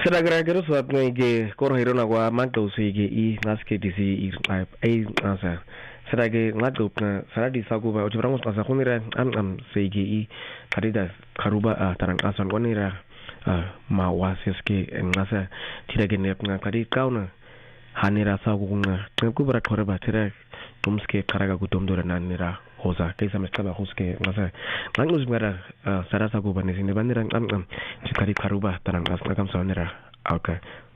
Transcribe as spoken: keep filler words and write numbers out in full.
Sera kira suat ngai kor hero na kwa magdo sige i ngaske disi i ai asa. Sera ge ngado na sera di sagu ba ujbrang asa kunira am am sige i karida karuba tarang asan konira ma wasiske ngasa tira ge nep na kari kauna hanira sagu nga ku bara thore ba tira tumske karaga gutom dora nanira hoza kaisa meskaba huske ngasa ngangus ngara sera sagu ba ne sine bandira am am chikari karuba tarang asna kam sonira okay